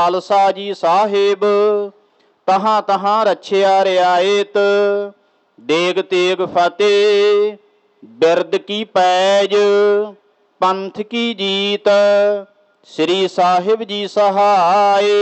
ਖਾਲਸਾ ਜੀ ਸਾਹਿਬ ਤਹਾਂ ਤਹਾਂ ਰਛਿਆ ਰਿਆਇਤ। ਦੇਗ ਤੇਗ ਫਤਿਹ ਬਿਰਦ ਕੀ ਪੈਜ ਪੰਥ ਕੀ ਜੀਤ। ਸ੍ਰੀ ਸਾਹਿਬ ਜੀ ਸਹਾਏ।